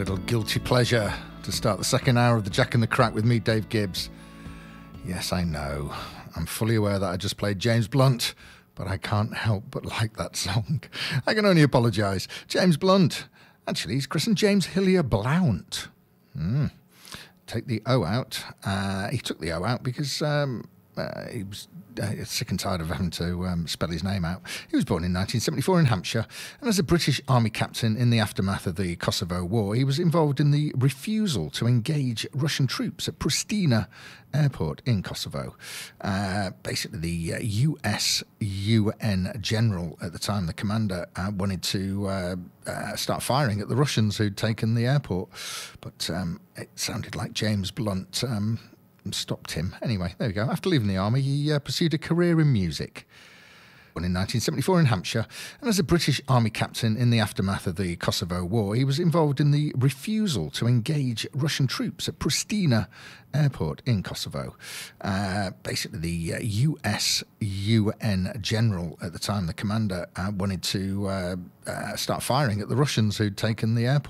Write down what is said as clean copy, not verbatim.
little guilty pleasure to start the second hour of the Jack and the Crack with me, Dave Gibbs. Yes, I know. I'm fully aware that I just played James Blunt, but I can't help but like that song. I can only apologise. James Blunt. Actually, he's christened James Hillier Blount. Take the O out. He took the O out because he was sick and tired of having to spell his name out. He was born in 1974 in Hampshire, and as a British Army captain in the aftermath of the Kosovo War, he was involved in the refusal to engage Russian troops at Pristina Airport in Kosovo. Basically, the US-UN general at the time, the commander, wanted to start firing at the Russians who'd taken the airport, but it sounded like James Blunt stopped him. Anyway, there we go. After leaving the army, he pursued a career in music. Born in 1974 in Hampshire, and as a British Army captain in the aftermath of the Kosovo War, he was involved in the refusal to engage Russian troops at Pristina Airport in Kosovo. Basically, the US-UN general at the time, the commander, wanted to start firing at the Russians who'd taken the airport.